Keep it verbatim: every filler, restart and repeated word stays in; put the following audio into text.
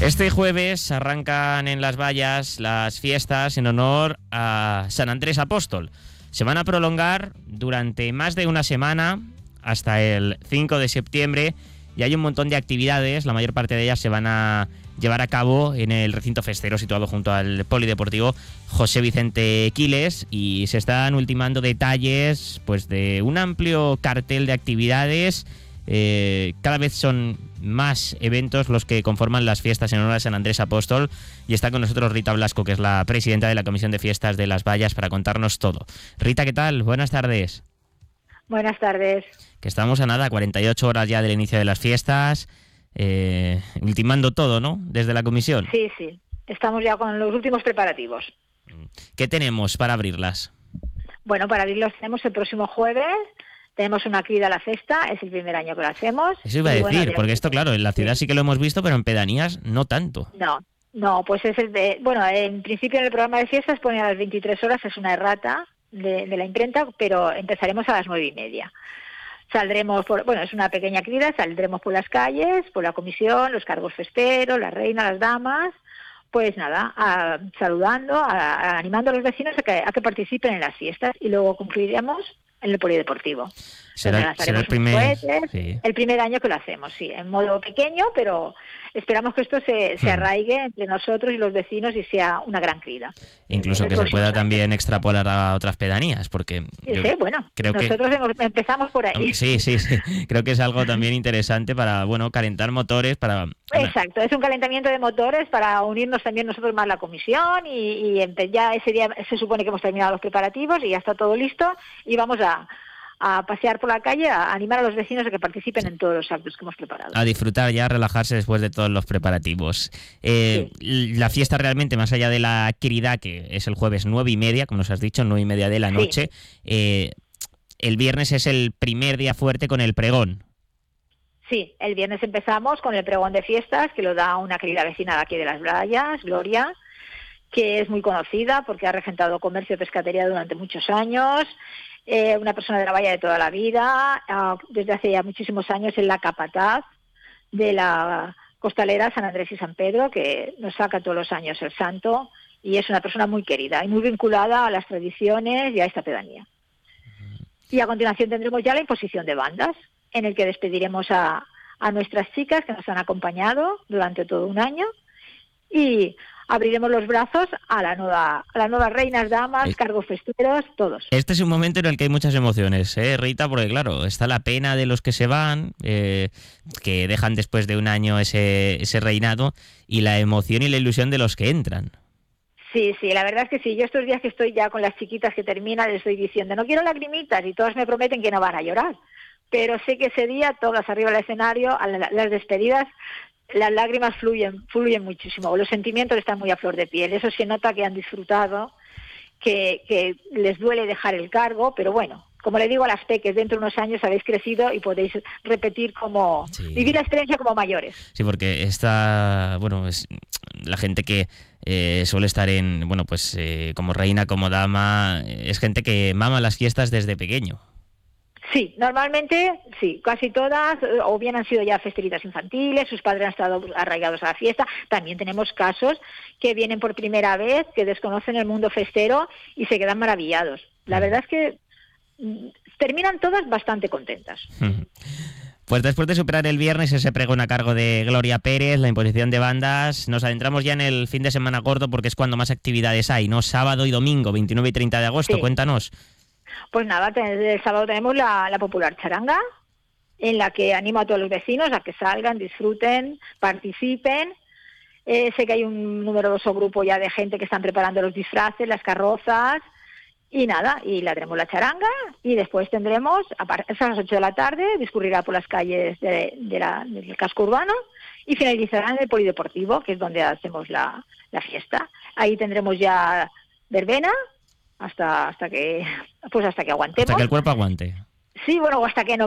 Este jueves arrancan en Las Vallas las fiestas en honor a San Andrés Apóstol. Se van a prolongar durante más de una semana hasta el cinco de septiembre y hay un montón de actividades. La mayor parte de ellas se van a llevar a cabo en el recinto festero situado junto al Polideportivo José Vicente Quiles, y se están ultimando detalles pues de un amplio cartel de actividades. Eh, cada vez son más eventos los que conforman las fiestas en honor a San Andrés Apóstol, y está con nosotros Rita Blasco, que es la presidenta de la Comisión de Fiestas de Las Vallas, para contarnos todo. Rita, ¿qué tal? Buenas tardes. Buenas tardes. Que estamos a nada, cuarenta y ocho horas ya del inicio de las fiestas, eh, ultimando todo, ¿no? Desde la comisión. Sí, sí. Estamos ya con los últimos preparativos. ¿Qué tenemos para abrirlas? Bueno, para abrirlos tenemos el próximo jueves. Tenemos una crida a la festa, es el primer año que lo hacemos. Eso iba a y decir, bueno, porque esto, claro, en la ciudad sí. sí que lo hemos visto, pero en pedanías no tanto. No, no, pues es el de... Bueno, en principio en el programa de fiestas pone a las veintitrés horas, es una errata de, de la imprenta, pero empezaremos a las nueve y media. Saldremos por... Bueno, es una pequeña crida, saldremos por las calles, por la comisión, los cargos festeros, la reina, las damas... Pues nada, a, saludando, a, a, animando a los vecinos a que, a que participen en las fiestas, y luego concluiremos en el polideportivo. Será, será el, primer, cohetes, sí. el primer año que lo hacemos, sí, en modo pequeño, pero esperamos que esto se, se arraigue entre nosotros y los vecinos y sea una gran crida. Incluso que se pueda año. también extrapolar a otras pedanías, porque sí, sí, bueno, creo nosotros que... hemos, empezamos por ahí. Sí, sí, sí, creo que es algo también interesante para, bueno, calentar motores, para... Exacto, es un calentamiento de motores para unirnos también nosotros más la comisión, y, y ya ese día se supone que hemos terminado los preparativos y ya está todo listo, y vamos a... a pasear por la calle, a animar a los vecinos a que participen en todos los actos que hemos preparado. A disfrutar ya, a relajarse después de todos los preparativos. Eh, sí. La fiesta realmente, más allá de la querida, que es el jueves nueve y media, como nos has dicho, nueve y media de la noche, sí. eh, el viernes es el primer día fuerte con el pregón. Sí, el viernes empezamos con el pregón de fiestas, que lo da una querida vecina de aquí de Las Vallas, Gloria, que es muy conocida porque ha regentado comercio y pescatería durante muchos años. Eh, una persona de la valla de toda la vida, uh, desde hace ya muchísimos años en la capataz de la costalera San Andrés y San Pedro, que nos saca todos los años el santo, y es una persona muy querida y muy vinculada a las tradiciones y a esta pedanía. Y a continuación tendremos ya la imposición de bandas, en el que despediremos a, a nuestras chicas que nos han acompañado durante todo un año, y abriremos los brazos a la nueva, a las nuevas reinas, damas, es, cargos festeros, todos. Este es un momento en el que hay muchas emociones, ¿eh, Rita? Porque claro, está la pena de los que se van, eh, que dejan después de un año ese, ese reinado, y la emoción y la ilusión de los que entran. Sí, sí, la verdad es que sí. Yo estos días que estoy ya con las chiquitas que terminan, les estoy diciendo, no quiero lagrimitas, y todas me prometen que no van a llorar. Pero sé que ese día, todas arriba del escenario, a la, las despedidas, las lágrimas fluyen, fluyen muchísimo, los sentimientos están muy a flor de piel, eso se nota que han disfrutado, que, que les duele dejar el cargo, pero bueno, como le digo a las peques, dentro de unos años habéis crecido y podéis repetir como, sí. vivir la experiencia como mayores. Sí, porque esta, bueno, es la gente que eh, suele estar en, bueno, pues eh, como reina, como dama, es gente que mama las fiestas desde pequeño. Sí, normalmente, sí, casi todas, o bien han sido ya festivitas infantiles, sus padres han estado arraigados a la fiesta. También tenemos casos que vienen por primera vez, que desconocen el mundo festero y se quedan maravillados. La verdad es que mm, terminan todas bastante contentas. Pues después de superar el viernes ese pregón a cargo de Gloria Pérez, la imposición de bandas, nos adentramos ya en el fin de semana gordo, porque es cuando más actividades hay, ¿no? Sábado y domingo, veintinueve y treinta de agosto, sí. Cuéntanos. Pues nada, el sábado tenemos la, la popular charanga, en la que animo a todos los vecinos a que salgan, disfruten, participen. Eh, sé que hay un numeroso grupo ya de gente que están preparando los disfraces, las carrozas, y nada, y la tenemos la charanga, y después tendremos, a las ocho de la tarde, discurrirá por las calles de, de la, del casco urbano, y finalizará en el polideportivo, que es donde hacemos la, la fiesta. Ahí tendremos ya verbena, hasta hasta que pues hasta que aguantemos. Hasta que el cuerpo aguante. Sí, bueno, o hasta que no